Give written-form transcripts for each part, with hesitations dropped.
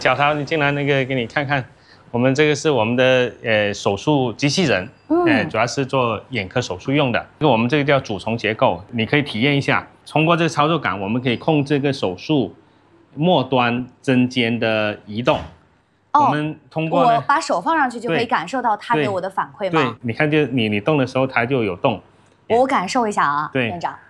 叫他进来给你看看，我们这个是我们的手术机器人，主要是做眼科手术用的。我们这个叫主从结构，你可以体验一下。通过这个操作杆，我们可以控制这个手术末端针尖的移动。我们通过我把手放上去就可以感受到它给我的反馈吗？ 对，你看就你动的时候，它就有动。 我感受一下啊， 对， 院长。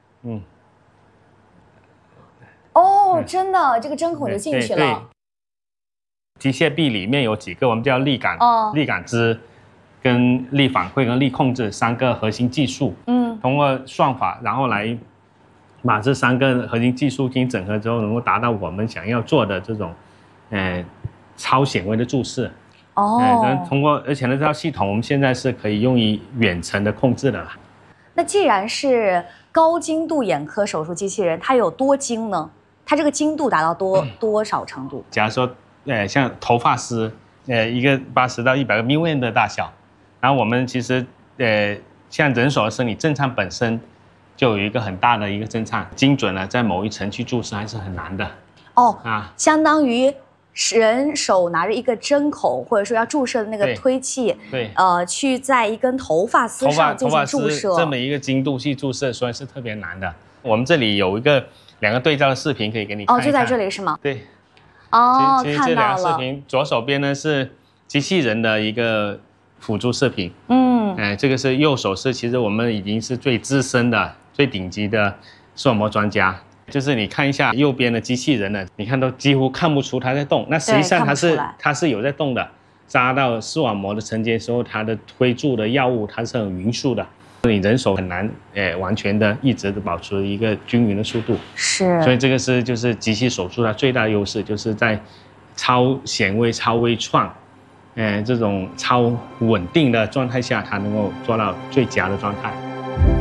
哦，真的，这个针孔就进去了。 机械臂里面有几个我们叫力感、力感知、跟力反馈跟力控制3个核心技术。通过算法，然后来把这3个核心技术进行整合之后，能够达到我们想要做的这种，超显微的注视。通过而且呢，这套系统我们现在是可以用于远程的控制的啦。 那既然是高精度眼科手术机器人，它有多精呢？它这个精度达到多少程度？ 假如说，像头发丝，一个80到100个 μm 的大小，然后我们其实，像人手的生理震颤本身就有一个很大的一个震颤，精准的在某一层去注射还是很难的。 相当于人手拿着一个针孔，或者说要注射的那个推器， 对， 去在一根头发丝上进行注射， 这么一个精度去注射，所以是特别难的。我们这里有2个对照的视频可以给你看一看。 就在这里是吗？ 对。其实这2个视频，左手边呢是机器人的一个辅助视频，这个是右手是其实我们已经是最资深的、最顶级的视网膜专家。就是你看一下右边的机器人呢，你看都几乎看不出它在动，那实际上它是有在动的。扎到视网膜的层间的时候，它的推注的药物它是很匀速的，你人手很难完全的一直的保持一个均匀的速度。 是， 所以这个就是机器手术它最大的优势，就是在超显微、超微创，这种超稳定的状态下，它能够做到最佳的状态。